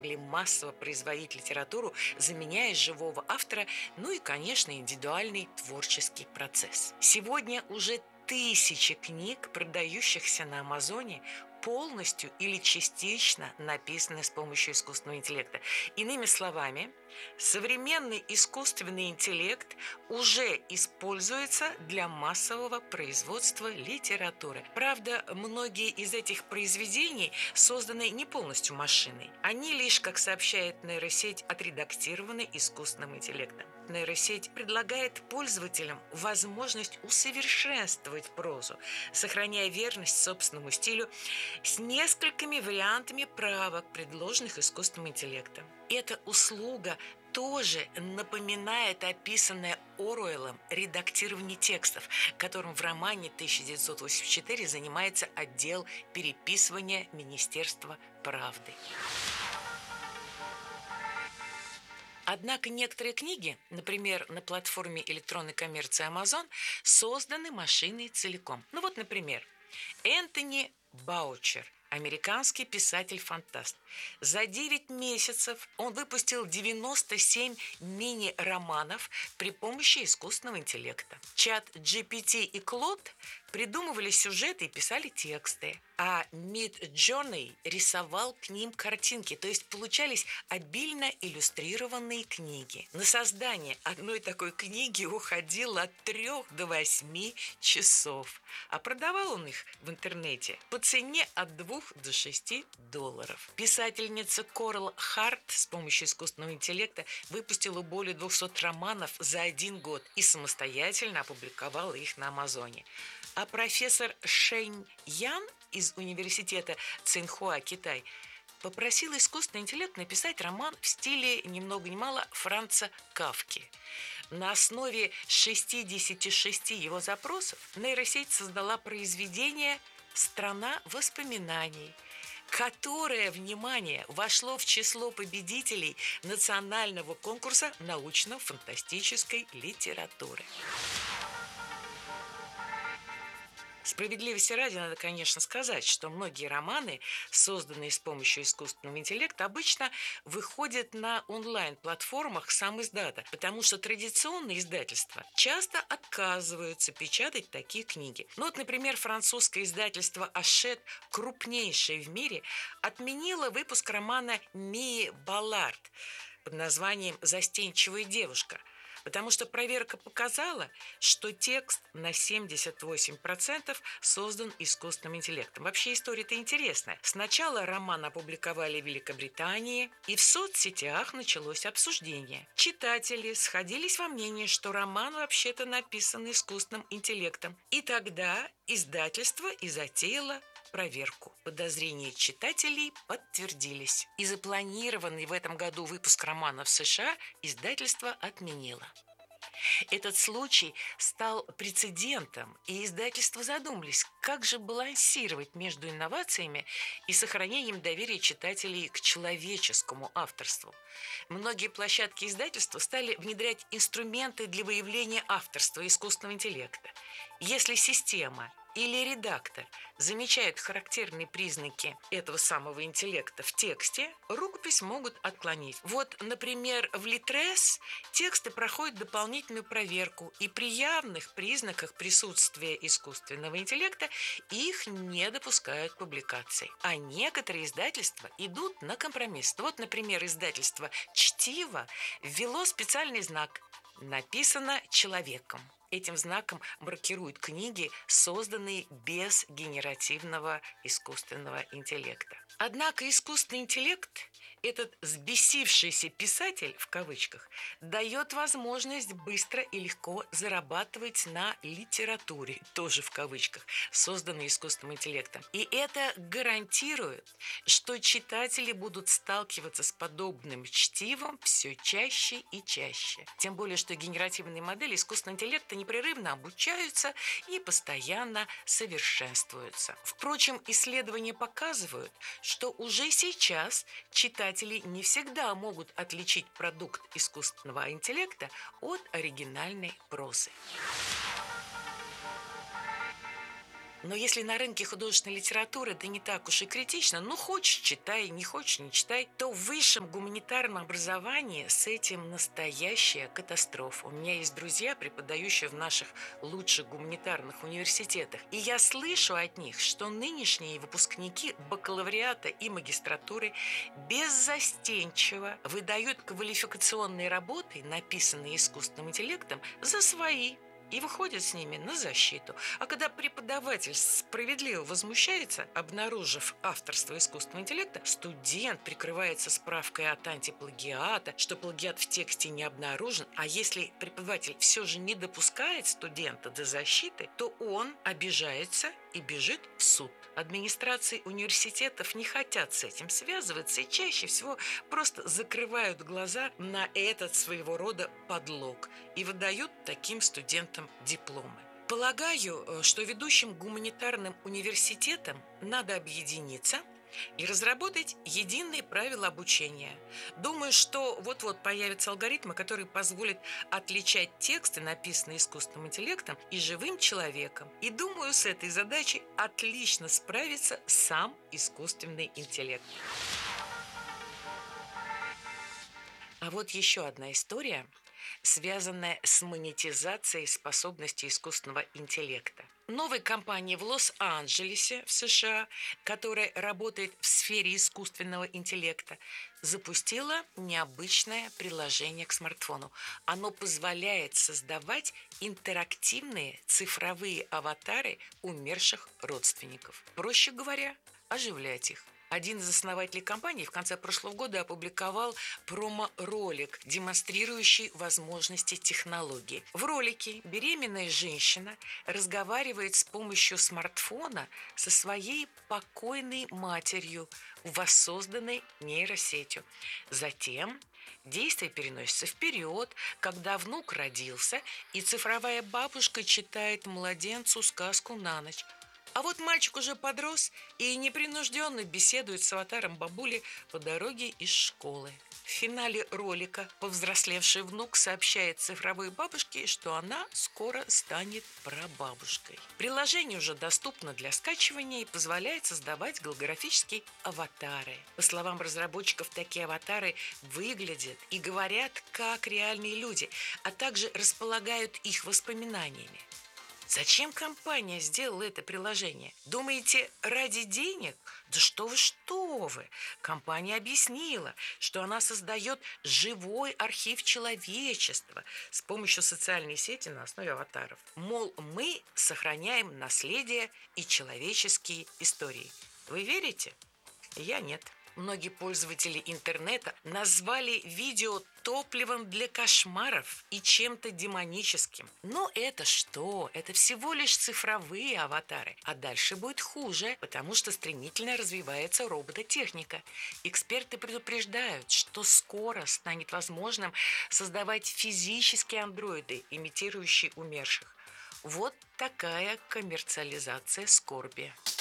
или массово производить литературу, заменяя живого автора, ну и, конечно, индивидуальный творческий процесс. Сегодня уже тысячи книг, продающихся на Амазоне, полностью или частично написаны с помощью искусственного интеллекта. Иными словами, современный искусственный интеллект уже используется для массового производства литературы. Правда, многие из этих произведений созданы не полностью машиной. Они лишь, как сообщает нейросеть, отредактированы искусственным интеллектом. Нейросеть предлагает пользователям возможность усовершенствовать прозу, сохраняя верность собственному стилю с несколькими вариантами правок, предложенных искусственным интеллектом. Эта услуга тоже напоминает описанное Оруэллом редактирование текстов, которым в романе 1984 занимается отдел переписывания Министерства правды. Однако некоторые книги, например, на платформе электронной коммерции Amazon, созданы машиной целиком. Ну вот, например, Энтони Баучер, американский писатель-фантаст. За 9 месяцев он выпустил 97 мини-романов при помощи искусственного интеллекта. Чат GPT и Клод придумывали сюжеты и писали тексты, а Midjourney рисовал к ним картинки, то есть получались обильно иллюстрированные книги. На создание одной такой книги уходило от 3 до 8 часов, а продавал он их в интернете по цене от 2 до 6 долларов. Писательница Корал Харт с помощью искусственного интеллекта выпустила более 200 романов за 1 год и самостоятельно опубликовала их на Амазоне. А профессор Шэнь Ян из университета Цинхуа, Китай, попросил искусственный интеллект написать роман в стиле ни много ни мало Франца Кафки. На основе 66 его запросов нейросеть создала произведение «Страна воспоминаний», которое, внимание, вошло в число победителей национального конкурса научно-фантастической литературы. Справедливости ради надо, конечно, сказать, что многие романы, созданные с помощью искусственного интеллекта, обычно выходят на онлайн-платформах сам издата, потому что традиционные издательства часто отказываются печатать такие книги. Ну вот, например, французское издательство «Ашет», крупнейшее в мире, отменило выпуск романа Мии Баллард под названием «Застенчивая девушка», потому что проверка показала, что текст на 78% создан искусственным интеллектом. Вообще история-то интересная. Сначала роман опубликовали в Великобритании, и в соцсетях началось обсуждение. Читатели сходились во мнении, что роман вообще-то написан искусственным интеллектом. И тогда издательство и затеяло проверку. Подозрения читателей подтвердились. И запланированный в этом году выпуск романа в США издательство отменило. Этот случай стал прецедентом, и издательства задумались, как же балансировать между инновациями и сохранением доверия читателей к человеческому авторству. Многие площадки издательства стали внедрять инструменты для выявления авторства искусственного интеллекта. Если система или редактор замечают характерные признаки этого самого интеллекта в тексте, рукопись могут отклонить. Вот, например, в Литрес тексты проходят дополнительную проверку, и при явных признаках присутствия искусственного интеллекта их не допускают к публикации. А некоторые издательства идут на компромисс. Вот, например, издательство «Чтиво» ввело специальный знак «Написано человеком». Этим знаком маркируют книги, созданные без генеративного искусственного интеллекта. Однако искусственный интеллект, этот взбесившийся писатель, в кавычках, дает возможность быстро и легко зарабатывать на литературе, тоже в кавычках, созданной искусственным интеллектом. И это гарантирует, что читатели будут сталкиваться с подобным чтивом все чаще и чаще. Тем более, что генеративные модели искусственного интеллекта непрерывно обучаются и постоянно совершенствуются. Впрочем, исследования показывают, что уже сейчас читатели не всегда могут отличить продукт искусственного интеллекта от оригинальной прозы. Но если на рынке художественной литературы да не так уж и критично, ну хочешь читай, не хочешь не читай, то в высшем гуманитарном образовании с этим настоящая катастрофа. У меня есть друзья, преподающие в наших лучших гуманитарных университетах, и я слышу от них, что нынешние выпускники бакалавриата и магистратуры беззастенчиво выдают квалификационные работы, написанные искусственным интеллектом, за свои, и выходит с ними на защиту. А когда преподаватель справедливо возмущается, обнаружив авторство искусственного интеллекта, студент прикрывается справкой от антиплагиата, что плагиат в тексте не обнаружен, а если преподаватель все же не допускает студента до защиты, то он обижается и бежит в суд. Администрации университетов не хотят с этим связываться и чаще всего просто закрывают глаза на этот своего рода подлог и выдают таким студентам дипломы. Полагаю, что ведущим гуманитарным университетам надо объединиться и разработать единые правила обучения. Думаю, что вот-вот появятся алгоритмы, которые позволят отличать тексты, написанные искусственным интеллектом, и живым человеком. И думаю, с этой задачей отлично справится сам искусственный интеллект. А вот еще одна история, связанная с монетизацией способностей искусственного интеллекта. Новая компания в Лос-Анджелесе, в США, которая работает в сфере искусственного интеллекта, запустила необычное приложение к смартфону. Оно позволяет создавать интерактивные цифровые аватары умерших родственников. Проще говоря, оживлять их. Один из основателей компании в конце прошлого года опубликовал промо-ролик, демонстрирующий возможности технологии. В ролике беременная женщина разговаривает с помощью смартфона со своей покойной матерью, воссозданной нейросетью. Затем действие переносится вперед, когда внук родился, и цифровая бабушка читает младенцу сказку на ночь. А вот мальчик уже подрос и непринужденно беседует с аватаром бабули по дороге из школы. В финале ролика повзрослевший внук сообщает цифровой бабушке, что она скоро станет прабабушкой. Приложение уже доступно для скачивания и позволяет создавать голографические аватары. По словам разработчиков, такие аватары выглядят и говорят как реальные люди, а также располагают их воспоминаниями. Зачем компания сделала это приложение? Думаете, ради денег? Да что вы! Компания объяснила, что она создает живой архив человечества с помощью социальной сети на основе аватаров. Мол, мы сохраняем наследие и человеческие истории. Вы верите? Я нет. Многие пользователи интернета назвали видео топливом для кошмаров и чем-то демоническим. Но это что? Это всего лишь цифровые аватары. А дальше будет хуже, потому что стремительно развивается робототехника. Эксперты предупреждают, что скоро станет возможным создавать физические андроиды, имитирующие умерших. Вот такая коммерциализация скорби.